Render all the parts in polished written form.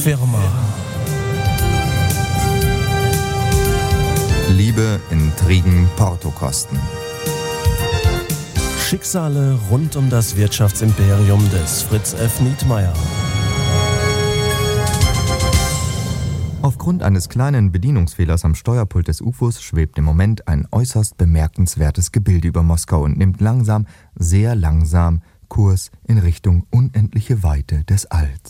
Firma. Liebe, Intrigen, Portokosten. Schicksale rund um das Wirtschaftsimperium des Fritz F. Nietmeyer. Aufgrund eines kleinen Bedienungsfehlers am Steuerpult des UFOs schwebt im Moment ein äußerst bemerkenswertes Gebilde über Moskau und nimmt langsam, sehr langsam Kurs in Richtung unendliche Weite des Alls.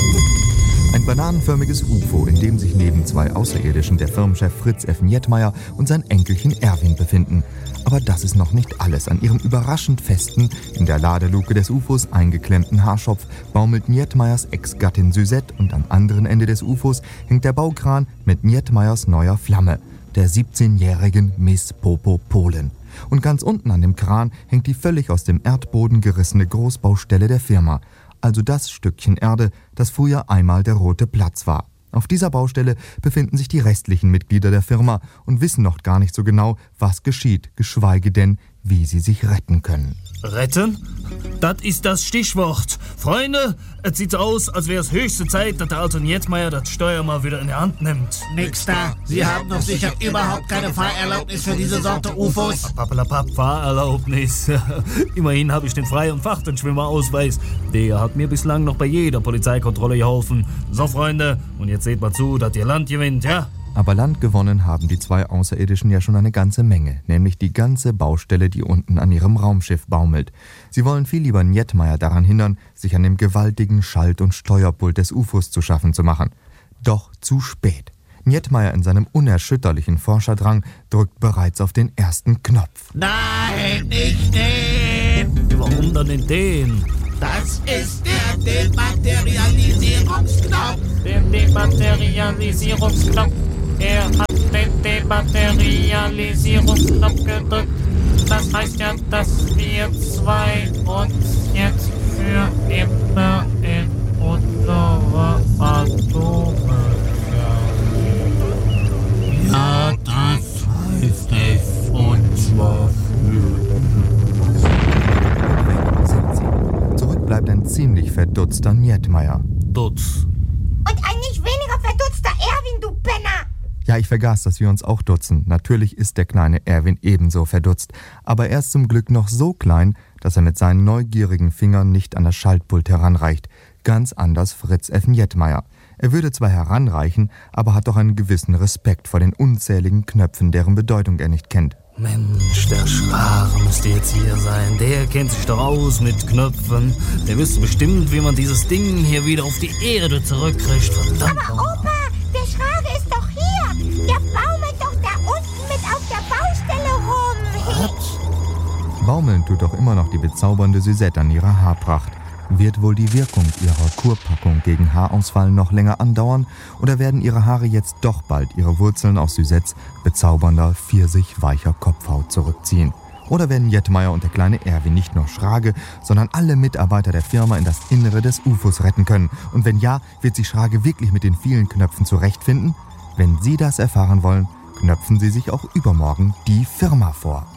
Ein bananenförmiges UFO, in dem sich neben zwei Außerirdischen der Firmenchef Fritz F. Nietmeyer und sein Enkelchen Erwin befinden. Aber das ist noch nicht alles. An ihrem überraschend festen, in der Ladeluke des UFOs eingeklemmten Haarschopf baumelt Nietmeyers Ex-Gattin Suzette und am anderen Ende des UFOs hängt der Baukran mit Nietmeyers neuer Flamme, der 17-jährigen Miss Popo Polen. Und ganz unten an dem Kran hängt die völlig aus dem Erdboden gerissene Großbaustelle der Firma. Also das Stückchen Erde, das früher einmal der Rote Platz war. Auf dieser Baustelle befinden sich die restlichen Mitglieder der Firma und wissen noch gar nicht so genau, was geschieht, geschweige denn, wie sie sich retten können. Retten? Das ist das Stichwort. Freunde, es sieht so aus, als wäre es höchste Zeit, dass der alte Nietmeyer das Steuer mal wieder in die Hand nimmt. Nix da. Sie haben doch sicher überhaupt keine Fahrerlaubnis für diese Sorte UFOs. Pappelapapp, Fahrerlaubnis. Immerhin habe ich den Frei- und Fahrtenschwimmerausweis. Der hat mir bislang noch bei jeder Polizeikontrolle geholfen. So, Freunde, und jetzt seht mal zu, dass ihr Land gewinnt, ja? Aber Land gewonnen haben die zwei Außerirdischen ja schon eine ganze Menge, nämlich die ganze Baustelle, die unten an ihrem Raumschiff baumelt. Sie wollen viel lieber Nietmeyer daran hindern, sich an dem gewaltigen Schalt- und Steuerpult des UFOs zu schaffen zu machen. Doch zu spät. Nietmeyer in seinem unerschütterlichen Forscherdrang drückt bereits auf den ersten Knopf. Nein, nicht den! Warum dann denn den? Das ist der Dematerialisierungsknopf. Der Dematerialisierungsknopf. Er hat den Dematerialisierungsknopf gedrückt. Das heißt ja, dass wir zwei uns jetzt für immer in unsere Atome verlieren. Ja, das heißt es. Und zwar Zurück bleibt ein ziemlich verdutzter Nietmeyer. Dutz. Und ein nicht weniger verdutzter Erwin, du Penner! Ja, ich vergaß, dass wir uns auch dutzen. Natürlich ist der kleine Erwin ebenso verdutzt. Aber er ist zum Glück noch so klein, dass er mit seinen neugierigen Fingern nicht an das Schaltpult heranreicht. Ganz anders Fritz F. Nietmeyer. Er würde zwar heranreichen, aber hat doch einen gewissen Respekt vor den unzähligen Knöpfen, deren Bedeutung er nicht kennt. Mensch, der Schrare müsste jetzt hier sein. Der kennt sich doch aus mit Knöpfen. Der wüsste bestimmt, wie man dieses Ding hier wieder auf die Erde zurückkriegt. Verdammt. Aber Opa, der Schrage ist doch hier. Der baumelt doch da unten mit auf der Baustelle rum. Was? Baumeln tut doch immer noch die bezaubernde Suzette an ihrer Haarpracht. Wird wohl die Wirkung ihrer Kurpackung gegen Haarausfall noch länger andauern oder werden ihre Haare jetzt doch bald ihre Wurzeln aus Suzettes bezaubernder, pfirsichweicher Kopfhaut zurückziehen? Oder werden Nietmeyer und der kleine Erwin nicht nur Schrage, sondern alle Mitarbeiter der Firma in das Innere des UFOs retten können? Und wenn ja, wird sich Schrage wirklich mit den vielen Knöpfen zurechtfinden? Wenn Sie das erfahren wollen, knöpfen Sie sich auch übermorgen die Firma vor.